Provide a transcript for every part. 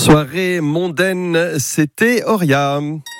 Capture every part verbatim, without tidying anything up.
Soirée mondaine, c'était Auria.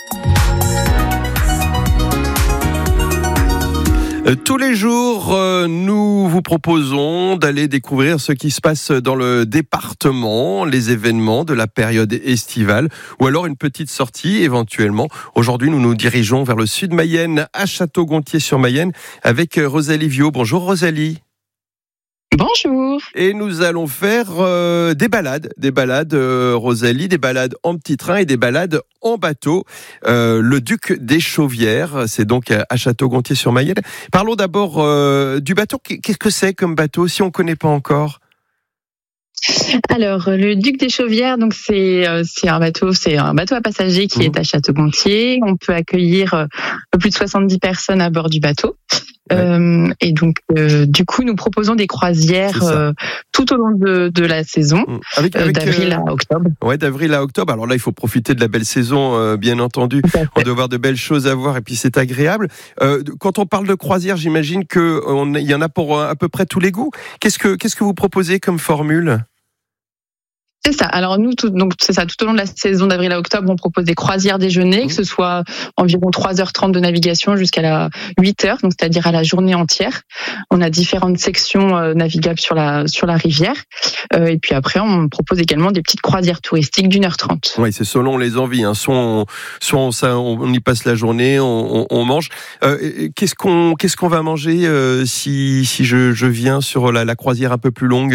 Tous les jours, nous vous proposons d'aller découvrir ce qui se passe dans le département, les événements de la période estivale, ou alors une petite sortie éventuellement. Aujourd'hui, nous nous dirigeons vers le sud Mayenne, à Château-Gontier-sur-Mayenne, avec Rosalie Viau. Bonjour Rosalie. Bonjour. Et nous allons faire euh, des balades, des balades euh, Rosalie, des balades en petit train et des balades en bateau. Euh, le Duc des Chauvières, c'est donc à Château-Gontier-sur-Mayenne. Parlons d'abord euh, du bateau. Qu'est-ce que c'est comme bateau, si on ne connaît pas encore ? Alors, le Duc des Chauvières, donc c'est euh, c'est un bateau, c'est un bateau à passagers qui mmh. est à Château-Gontier. On peut accueillir euh, plus de soixante-dix personnes à bord du bateau. Ouais. Euh, et donc, euh, du coup, nous proposons des croisières euh, tout au long de, de la saison, avec, avec, euh, d'avril euh, à octobre. Ouais, d'avril à octobre. Alors là, il faut profiter de la belle saison, euh, bien entendu. On doit avoir de belles choses à voir, et puis c'est agréable. Euh, quand on parle de croisière, j'imagine que on, il y en a pour à peu près tous les goûts. Qu'est-ce que qu'est-ce que vous proposez comme formule ? C'est ça. Alors nous, tout, donc c'est ça. Tout au long de la saison d'avril à octobre, on propose des croisières déjeuner, mmh. que ce soit environ trois heures trente de navigation jusqu'à la huit heures, donc c'est-à-dire à la journée entière. On a différentes sections euh, navigables sur la sur la rivière. Euh, et puis après, on propose également des petites croisières touristiques d'une heure trente. Oui, c'est selon les envies. Hein. Soit on, soit on, ça, on y passe la journée, on, on, on mange. Euh, qu'est-ce qu'on qu'est-ce qu'on va manger euh, si si je je viens sur la, la croisière un peu plus longue ?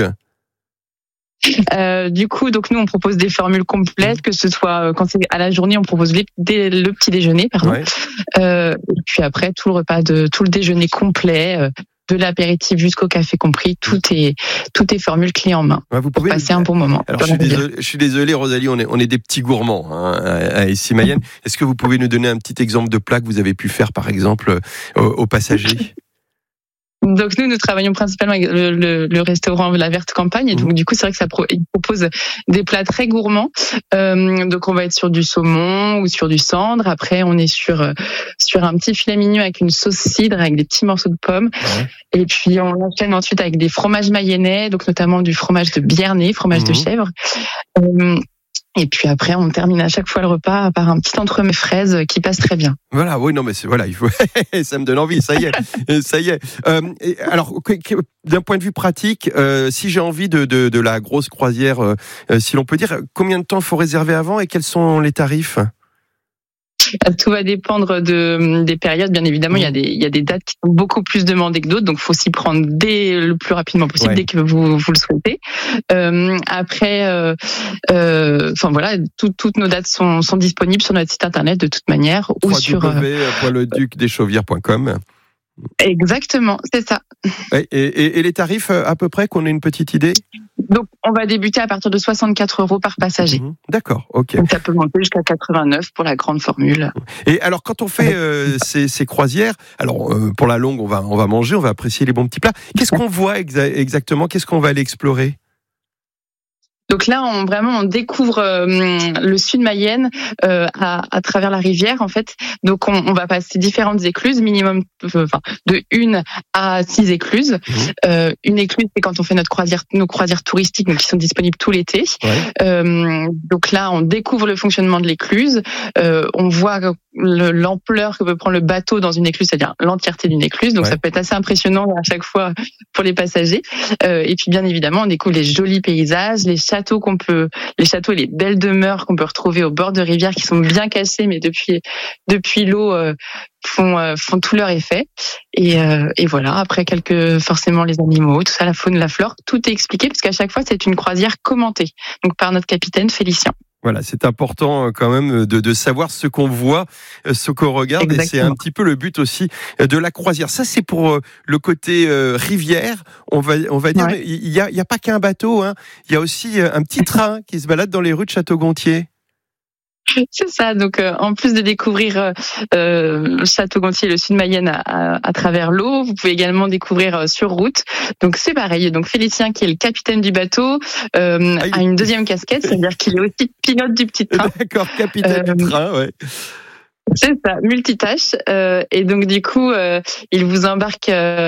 Euh, du coup, donc nous on propose des formules complètes, que ce soit quand c'est à la journée, on propose les, des, le petit déjeuner, pardon. Ouais. Euh, et puis après tout le repas de tout le déjeuner complet, euh, de l'apéritif jusqu'au café compris, tout est tout est formule clé en main. Ouais, vous pouvez pour passer un bon moment. Alors je suis, désolé, je suis désolé, Rosalie, on est on est des petits gourmands hein, à ici Mayenne. Est-ce que vous pouvez nous donner un petit exemple de plat que vous avez pu faire, par exemple, aux, aux passagers ? Donc nous, nous travaillons principalement avec le, le, le restaurant La Verte Campagne, et donc du coup, c'est vrai que ça pro, il propose des plats très gourmands. Euh, donc on va être sur du saumon ou sur du cendre. Après, on est sur sur un petit filet mignon avec une sauce cidre avec des petits morceaux de pommes. Ouais. Et puis on enchaîne ensuite avec des fromages mayennais, donc notamment du fromage de Biernay, fromage mmh. de chèvre. Euh, Et puis après, on termine à chaque fois le repas par un petit entremets fraises qui passe très bien. Voilà, oui, non, mais c'est, voilà, il faut, ça me donne envie, ça y est, ça y est. Euh, et alors, d'un point de vue pratique, euh, si j'ai envie de, de, de la grosse croisière, euh, si l'on peut dire, combien de temps faut réserver avant et quels sont les tarifs ? Tout va dépendre de, des périodes, bien évidemment. Mmh. Il y a des, il y a des dates qui sont beaucoup plus demandées que d'autres, donc il faut s'y prendre dès le plus rapidement possible, ouais. dès que vous, vous le souhaitez. Euh, après, euh, euh, enfin voilà, tout, toutes nos dates sont, sont disponibles sur notre site internet de toute manière ou sur w w w point le duc des chauvières point com. Exactement, c'est ça. Et, et, et les tarifs, à peu près, qu'on ait une petite idée ? Donc, on va débuter à partir de soixante-quatre euros par passager. Mmh, d'accord, ok. Donc, ça peut monter jusqu'à quatre-vingt-neuf pour la grande formule. Et alors, quand on fait euh, ces, ces croisières, alors euh, pour la longue, on va, on va manger, on va apprécier les bons petits plats. Qu'est-ce qu'on voit exa- exactement ? Qu'est-ce qu'on va aller explorer ? Donc là, on vraiment on découvre euh, le sud Mayenne euh, à, à travers la rivière en fait. Donc on, on va passer différentes écluses, minimum euh, enfin de une à six écluses. Mmh. Euh, une écluse, c'est quand on fait notre croisière, nos croisières touristiques, donc qui sont disponibles tout l'été. Ouais. Euh, donc là, on découvre le fonctionnement de l'écluse. Euh, on voit le, l'ampleur que peut prendre le bateau dans une écluse, c'est-à-dire l'entièreté d'une écluse. Donc ouais. ça peut être assez impressionnant à chaque fois pour les passagers. Euh, et puis bien évidemment, on découvre les jolis paysages, les châteaux qu'on peut, les châteaux et les belles demeures qu'on peut retrouver au bord de rivières qui sont bien cachées, mais depuis depuis l'eau euh, font euh, font tout leur effet. Et, euh, et voilà. Après quelques forcément les animaux, tout ça, la faune, la flore, tout est expliqué parce qu'à chaque fois c'est une croisière commentée, donc par notre capitaine Félicien. Voilà, c'est important quand même de, de savoir ce qu'on voit, ce qu'on regarde. Exactement. Et c'est un petit peu le but aussi de la croisière. Ça, c'est pour le côté euh, rivière. On va, on va dire, ouais. il y a, il y a pas qu'un bateau, hein. Il y a aussi un petit train qui se balade dans les rues de Château-Gontier. C'est ça. Donc, euh, en plus de découvrir euh, Château-Gontier et le sud Mayenne à, à, à travers l'eau, vous pouvez également découvrir euh, sur route. Donc, c'est pareil. Donc, Félicien, qui est le capitaine du bateau, euh, ah, il... a une deuxième casquette, c'est-à-dire qu'il est aussi pilote du petit train. D'accord, capitaine euh... du train, ouais. C'est ça, multitâche. Euh, et donc, du coup, euh, il vous embarque. Euh,